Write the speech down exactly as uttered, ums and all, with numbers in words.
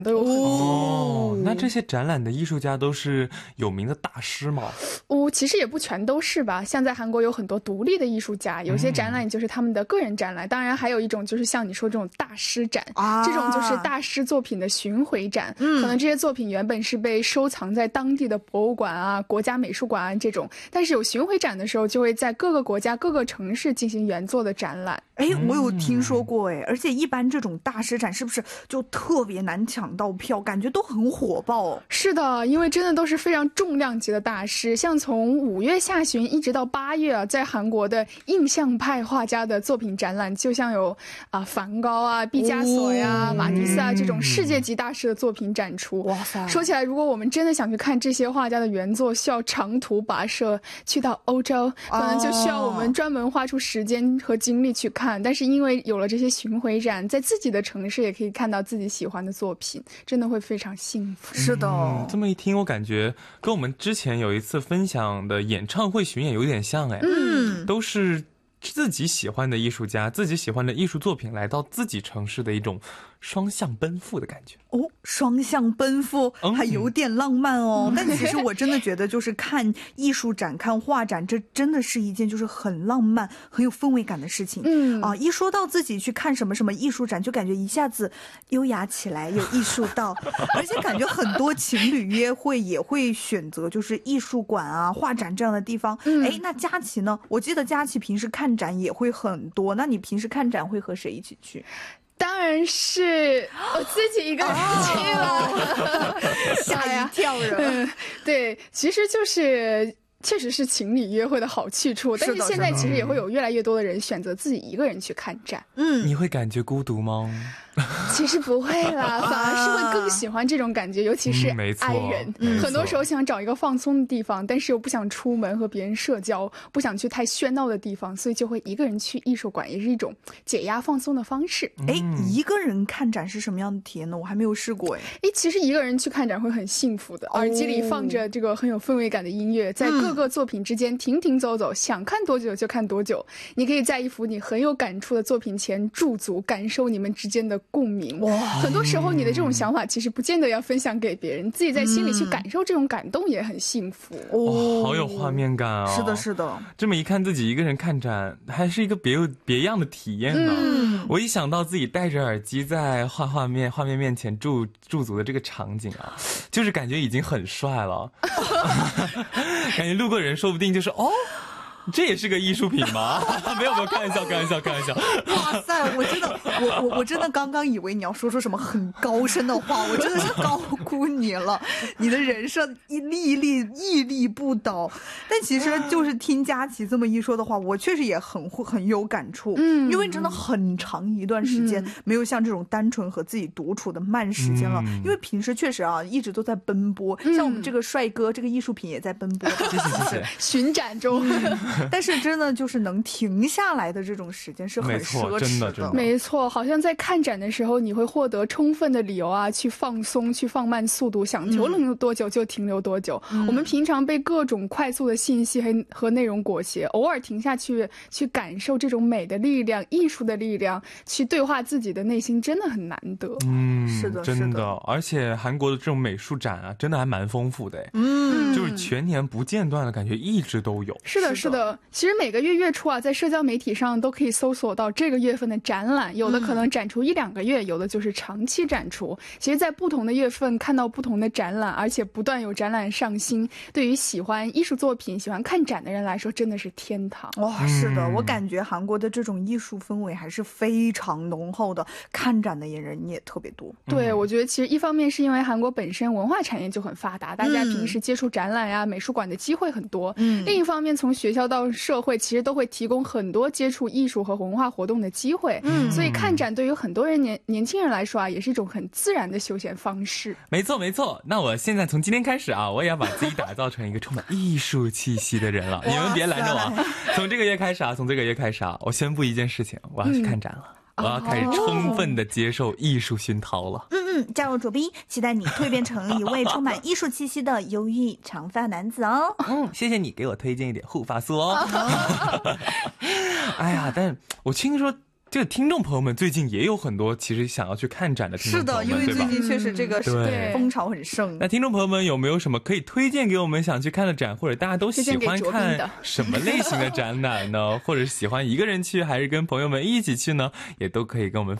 都有很多。 哦，那这些展览的艺术家都是有名的大师吗？ 哦，其实也不全都是吧，像在韩国有很多独立的艺术家，有些展览就是他们的个人展览，嗯、当然还有一种就是像你说这种大师展、啊、这种就是大师作品的巡回展、嗯、可能这些作品原本是被收藏在当地的博物馆啊、国家美术馆啊这种，但是有巡回展的时候就会在各个国家各个城市进行原作的展览。 哎，我有听说过哎、嗯，而且一般这种大师展是不是就特别难抢到票，感觉都很火爆？ 是的，因为真的都是非常重量级的大师，像从五月下旬一直到八月啊，在韩国的印象派画家的作品展览，就像有啊、呃、梵高啊、毕加索呀、哦、马蒂斯啊这种世界级大师的作品展出。哇塞！说起来，如果我们真的想去看这些画家的原作，需要长途跋涉去到欧洲，可能就需要我们专门花出时间和精力去看。但是因为有了这些巡回展，在自己的城市也可以看到自己喜欢的作品，真的会非常幸福。 是的、 嗯、这么一听我感觉跟我们之前有一次分享的演唱会巡演有点像哎，嗯，都是自己喜欢的艺术家、自己喜欢的艺术作品来到自己城市的一种双向奔赴的感觉。 哦，双向奔赴还有点浪漫哦、嗯、但其实我真的觉得就是看艺术展看画展，这真的是一件就是很浪漫很有氛围感的事情。嗯啊，一说到自己去看什么什么艺术展，就感觉一下子优雅起来，有艺术到而且感觉很多情侣约会也会选择就是艺术馆啊、画展这样的地方。哎、嗯，那佳琪呢？我记得佳琪平时看展也会很多，那你平时看展会和谁一起去？ 当然是我自己一个人去了， 吓一跳人、 嗯。对，其实就是确实是情侣约会的好去处，但是现在其实也会有越来越多的人选择自己一个人去看展。 嗯，你会感觉孤独吗？ 其实不会啦，反而是会更喜欢这种感觉，尤其是爱人、嗯、很多时候想找一个放松的地方，但是又不想出门和别人社交，不想去太喧闹的地方，所以就会一个人去艺术馆，也是一种解压放松的方式。 哎、嗯，一个人看展是什么样的体验呢？我还没有试过。哎， 其实一个人去看展会很幸福的，耳机里放着这个很有氛围感的音乐，在各个作品之间停停走走，想看多久就看多久。你可以在一幅你很有感触的作品前驻足，感受你们之间的共鸣。哇，很多时候你的这种想法其实不见得要分享给别人，自己在心里去感受这种感动也很幸福。 哦，好有画面感啊、哦！ 是的，是的。 这么一看，自己一个人看展还是一个别有别样的体验呢、嗯。我一想到自己戴着耳机在画画面画面面前驻驻足的这个场景啊，就是感觉已经很帅了。感觉路过人说不定就是哦。这也是个艺术品吗？没有没有，开玩笑开玩笑开玩笑。 哇塞，我真的我我我真的刚刚以为你要说出什么很高深的话，我真的是高估你了。你的人设一粒粒屹立不倒。但其实就是听佳琪这么一说的话，我确实也很很有感触。嗯，因为真的很长一段时间没有像这种单纯和自己独处的慢时间了。嗯、因为平时确实啊一直都在奔波，嗯、像我们这个帅哥这个艺术品也在奔波。 谢谢谢谢。 巡展中。 嗯但是真的就是能停下来的这种时间是很奢侈的。 真的真的没错，好像在看展的时候你会获得充分的理由啊，去放松，去放慢速度，想停留多久就停留多久。嗯、我们平常被各种快速的信息和和内容裹挟，偶尔停下去去感受这种美的力量、艺术的力量，去对话自己的内心，真的很难得。 嗯， 是的， 真的。 是的。 而且韩国的这种美术展啊，真的还蛮丰富的。嗯，就是全年不间断的感觉，一直都有。 是的，是的。其实每个月月初啊，在社交媒体上都可以搜索到这个月份的展览，有的可能展出一两个月，有的就是长期展出。其实在不同的月份看到不同的展览，而且不断有展览上新，对于喜欢艺术作品、喜欢看展的人来说真的是天堂。 哇，是的，我感觉韩国的这种艺术氛围还是非常浓厚的，看展的人也特别多。 对，我觉得其实一方面是因为韩国本身文化产业就很发达，大家平时接触展览呀、美术馆的机会很多。嗯，另一方面从学校到社会其实都会提供很多接触艺术和文化活动的机会。嗯，所以看展对于很多人年年轻人来说啊，也是一种很自然的休闲方式。 没错没错，那我现在从今天开始啊，我也要把自己打造成一个充满艺术气息的人了。你们别拦着我，从这个月开始啊，从这个月开始啊，我宣布一件事情，我要去看展了。嗯，我要开始充分的接受艺术熏陶了。 嗯嗯，加入左斌，期待你蜕变成一位充满艺术气息的忧郁长发男子哦。 嗯，谢谢你给我推荐一点护发素哦。哎呀，但我听说这个听众朋友们最近也有很多其实想要去看展的听众朋友们， 是的，因为最近确实这个是风潮很盛。 那听众朋友们有没有什么可以推荐给我们想去看的展，或者大家都喜欢看什么类型的展览呢？或者是喜欢一个人去还是跟朋友们一起去呢？也都可以跟我们